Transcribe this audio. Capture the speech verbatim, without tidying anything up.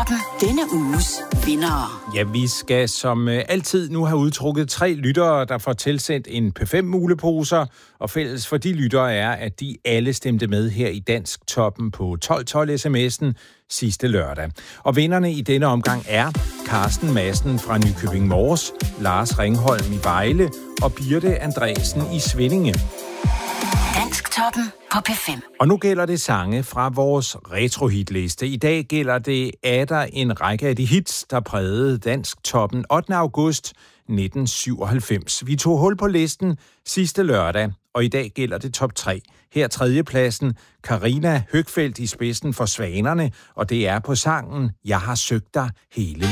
Toppen. Denne uges vindere. Ja, vi skal som altid nu have udtrukket tre lyttere, der får tilsendt en P fem muleposer, og fælles for de lyttere er, at de alle stemte med her i Dansk Toppen på tolv tolv sms'en sidste lørdag. Og vinderne i denne omgang er Carsten Madsen fra Nykøbing Mors, Lars Ringholm i Vejle og Birte Andresen i Svinninge. Dansk Toppen på P fem. Og nu gælder det sange fra vores retrohitliste. I dag gælder det atter en række af de hits, der prægede Dansk Toppen ottende august nitten syvoghalvfems. Vi tog hul på listen sidste lørdag, og i dag gælder det top tre. Her tredjepladsen, Karina Høgfeldt i spidsen for Svanerne, og det er på sangen Jeg har søgt dig hele